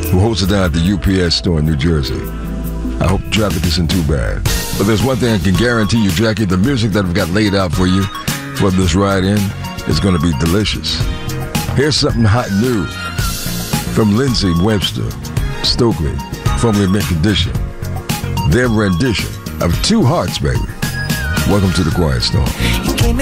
who holds it down at the UPS store in New Jersey. I hope traffic isn't too bad. But there's one thing I can guarantee you, Jackie, the music that I've got laid out for you for this ride in is going to be delicious. Here's something hot new from Lindsey Webster Stokely, formerly Mint Condition. Their rendition of Two Hearts, baby. Welcome to the Quiet Storm.